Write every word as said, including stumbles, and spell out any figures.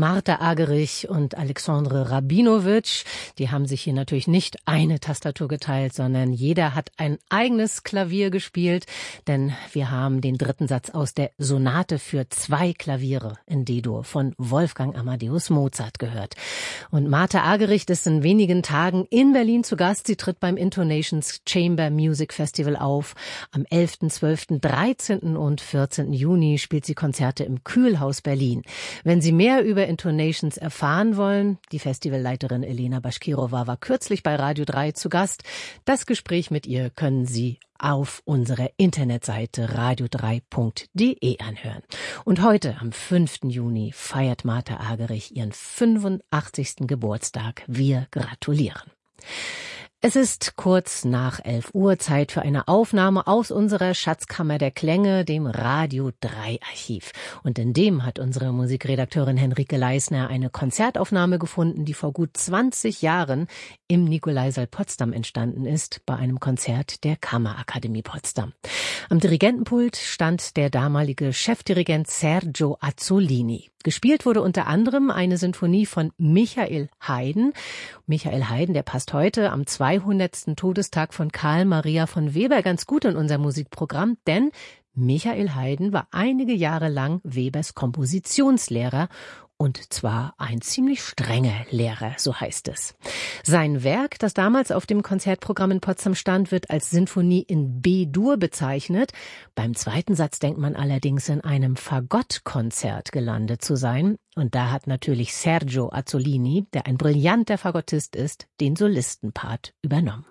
Marta Argerich und Alexandre Rabinowitsch, die haben sich hier natürlich nicht eine Tastatur geteilt, sondern jeder hat ein eigenes Klavier gespielt, denn wir haben den dritten Satz aus der Sonate für zwei Klaviere in D-Dur von Wolfgang Amadeus Mozart gehört. Und Marta Argerich ist in wenigen Tagen in Berlin zu Gast. Sie tritt beim Intonations Chamber Music Festival auf. Am elften, zwölften, dreizehnten und vierzehnten Juni spielt sie Konzerte im Kühlhaus Berlin. Wenn Sie mehr über Intonations erfahren wollen, die Festivalleiterin Elena Baschkirova war kürzlich bei Radio drei zu Gast. Das Gespräch mit ihr können Sie auf unserer Internetseite radio drei punkt de anhören. Und heute, am fünften Juni, feiert Marta Argerich ihren fünfundachtzigsten Geburtstag. Wir gratulieren. Es ist kurz nach elf Uhr, Zeit für eine Aufnahme aus unserer Schatzkammer der Klänge, dem Radio drei Archiv. Und in dem hat unsere Musikredakteurin Henrike Leisner eine Konzertaufnahme gefunden, die vor gut zwanzig Jahren im Nikolaisaal Potsdam entstanden ist, bei einem Konzert der Kammerakademie Potsdam. Am Dirigentenpult stand der damalige Chefdirigent Sergio Azzolini. Gespielt wurde unter anderem eine Sinfonie von Michael Haydn. Michael Haydn, der passt heute am zweihundertsten Todestag von Karl Maria von Weber ganz gut in unser Musikprogramm, denn Michael Haydn war einige Jahre lang Webers Kompositionslehrer. Und zwar ein ziemlich strenger Lehrer, so heißt es. Sein Werk, das damals auf dem Konzertprogramm in Potsdam stand, wird als Sinfonie in B-Dur bezeichnet. Beim zweiten Satz denkt man allerdings, in einem Fagottkonzert gelandet zu sein. Und da hat natürlich Sergio Azzolini, der ein brillanter Fagottist ist, den Solistenpart übernommen.